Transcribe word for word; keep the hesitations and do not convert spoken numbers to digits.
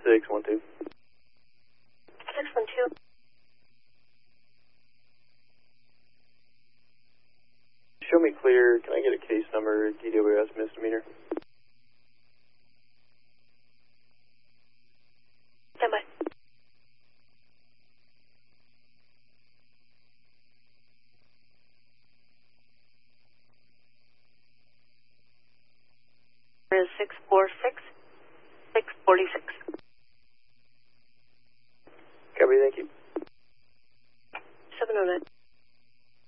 six one two. six one two. Show me clear. Can I get a case number, D W S misdemeanor?